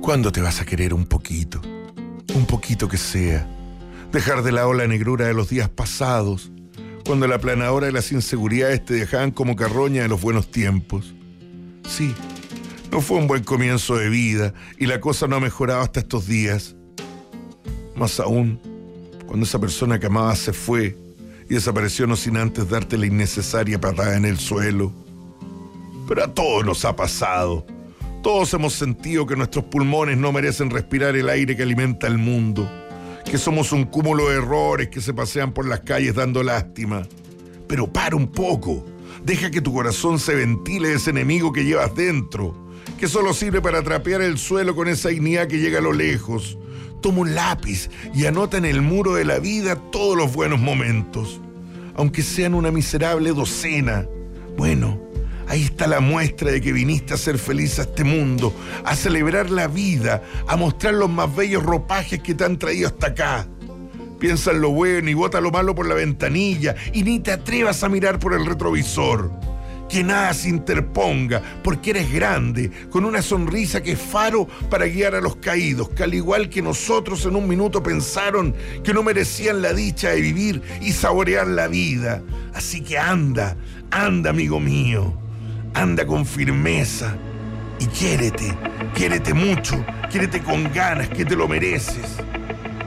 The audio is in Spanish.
¿Cuándo te vas a querer un poquito? Un poquito que sea. Dejar de lado la negrura de los días pasados, cuando la aplanadora de las inseguridades te dejaban como carroña de los buenos tiempos. Sí, no fue un buen comienzo de vida y la cosa no ha mejorado hasta estos días. Más aún, cuando esa persona que amabas se fue y desapareció no sin antes darte la innecesaria patada en el suelo. Pero a todos nos ha pasado. Todos hemos sentido que nuestros pulmones no merecen respirar el aire que alimenta el mundo, que somos un cúmulo de errores que se pasean por las calles dando lástima. Pero para un poco, deja que tu corazón se ventile de ese enemigo que llevas dentro, que solo sirve para trapear el suelo con esa dignidad que llega a lo lejos. Toma un lápiz y anota en el muro de la vida todos los buenos momentos, aunque sean una miserable docena. Bueno, ahí está la muestra de que viniste a ser feliz a este mundo, a celebrar la vida, a mostrar los más bellos ropajes que te han traído hasta acá. Piensa en lo bueno y bota lo malo por la ventanilla y ni te atrevas a mirar por el retrovisor. Que nada se interponga, porque eres grande, con una sonrisa que es faro para guiar a los caídos, que al igual que nosotros en un minuto pensaron que no merecían la dicha de vivir y saborear la vida. Así que anda, amigo mío. Anda con firmeza y quiérete mucho, quiérete con ganas, que te lo mereces.